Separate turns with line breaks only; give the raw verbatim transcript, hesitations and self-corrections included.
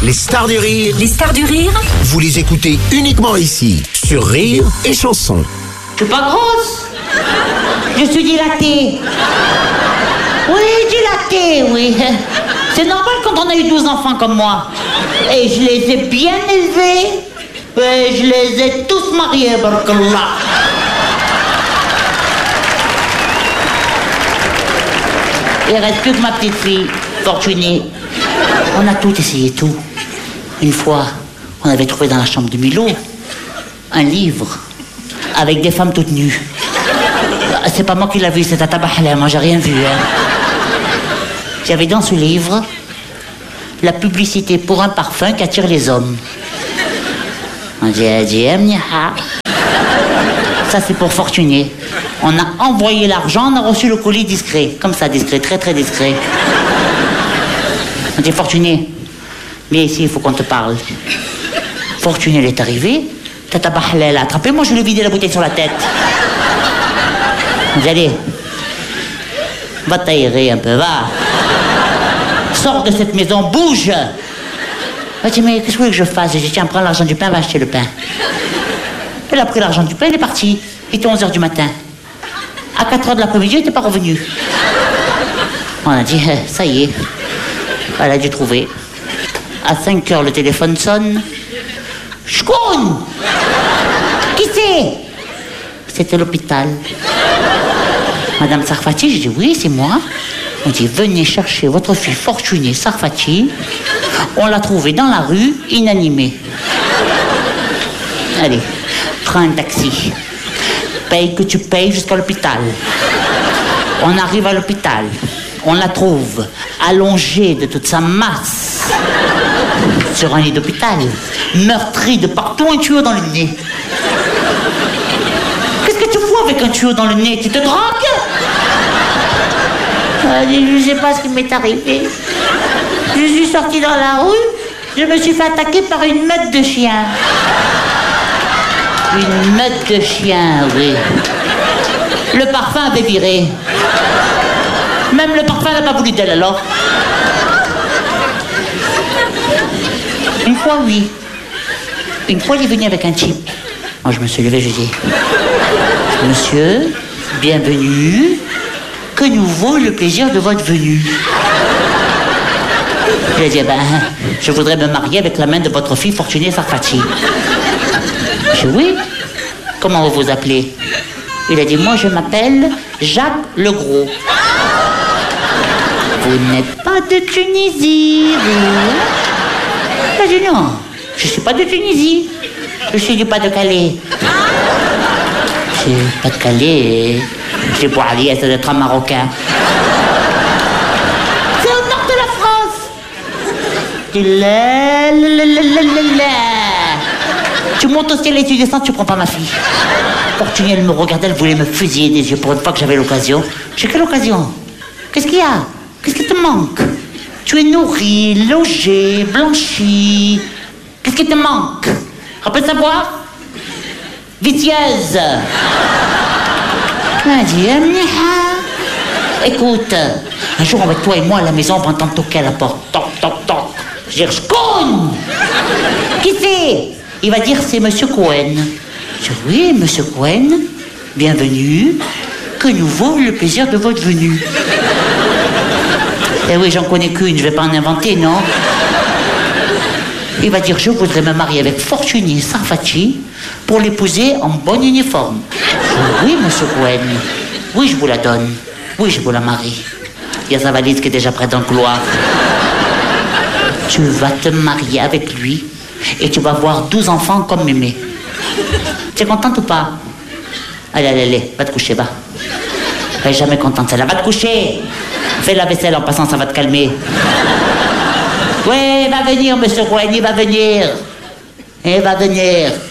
Les stars du rire.
Les stars du rire.
Vous les écoutez uniquement ici, sur Rire et Chanson.
Je suis pas grosse. Je suis dilatée. Oui, dilatée, oui. C'est normal quand on a eu douze enfants comme moi. Et je les ai bien élevés. Et je les ai tous mariés, barakallah. Il reste plus que ma petite fille, Fortunée. On a tout essayé, tout. Une fois, on avait trouvé dans la chambre de Milo un livre avec des femmes toutes nues. C'est pas moi qui l'ai vu, c'est Tata Bahlem, moi j'ai rien vu. Hein. J'avais dans ce livre la publicité pour un parfum qui attire les hommes. On dit, ça c'est pour Fortuné. On a envoyé l'argent, on a reçu le colis discret. Comme ça, discret, très très discret. On dit, Fortuné, viens ici, il faut qu'on te parle. Fortuné, elle est arrivée. Tata Bahlel l'a attrapé, moi je lui ai vidé la bouteille sur la tête. On dit, allez, va t'aérer un peu, va. Sors de cette maison, bouge. Elle dit, mais qu'est-ce que vous voulez que je fasse? J'ai dit, tiens, prends l'argent du pain, va acheter le pain. Elle a pris l'argent du pain, elle est partie. Il était onze heures du matin. À quatre heures de l'après-midi, elle n'était pas revenue. On a dit, eh, ça y est. Elle a dû trouver. À cinq heures, le téléphone sonne. Shkoun! Qui c'est? C'était l'hôpital. Madame Sarfati, j'ai dit, oui, c'est moi. On dit, venez chercher votre fille Fortunée Sarfati. On l'a trouvée dans la rue, inanimée. Allez, prends un taxi. Paye que tu payes jusqu'à l'hôpital. On arrive à l'hôpital. On la trouve allongée de toute sa masse sur un lit d'hôpital, meurtrie de partout, un tuyau dans le nez. Qu'est-ce que tu fous avec un tuyau dans le nez? Tu te drogues? Je sais pas ce qui m'est arrivé. Je suis sortie dans la rue, je me suis fait attaquer par une meute de chiens. Une meute de chiens, oui. Le parfum avait viré. Même le parfum n'a pas voulu d'elle, alors. Une fois, oui. Une fois, il est venu avec un chip. Moi, je me suis levé, je dis, monsieur, bienvenue. Que nous vaut le plaisir de votre venue? Il a dit, ben, je voudrais me marier avec la main de votre fille Fortunée Sarfati. Je dis, oui. Comment vous vous appelez? Il a dit, moi, je m'appelle Jacques Legros. Vous n'êtes pas de Tunisie, vous? Il a dit, non, je ne suis pas de Tunisie. Je suis du Pas-de-Calais. Je suis Pas-de-Calais. Je suis pour aller, ça doit être un Marocain. C'est au nord de la France. La, la, la, la, la, la. Tu montes au ciel et tu descends, tu prends pas ma fille. Fortunée, elle me regardait, elle voulait me fusiller des yeux pour une fois que j'avais l'occasion. J'ai quelle occasion? Qu'est-ce qu'il y a? Qu'est-ce qui te manque? Tu es nourri, logé, blanchi. Qu'est-ce qui te manque? Rappelle savoir? Vicieuse. Écoute, un jour on va être toi et moi à la maison, on va entendre toquer à la porte. Toc, toc, toc. Je vais dire, Shkoun! Qui c'est? Il va dire, c'est Monsieur Cohen. Je dis, oui, Monsieur Cohen, bienvenue. Que nous vaut le plaisir de votre venue? Eh oui, j'en connais qu'une, je vais pas en inventer, non? Il va dire, je voudrais me marier avec Fortunée Sarfati pour l'épouser en bon uniforme. Je dis, oui, Monsieur Cohen. Oui, je vous la donne. Oui, je vous la marie. Il y a sa valise qui est déjà prête dans le couloir. Tu vas te marier avec lui et tu vas avoir douze enfants comme mémé. Tu es contente ou pas? Allez, allez, allez, va te coucher, va. Elle est jamais contente, celle-là. Va te coucher. Fais la vaisselle en passant, ça va te calmer. Oui, il va venir, Monsieur Cohen, il va venir. Il va venir.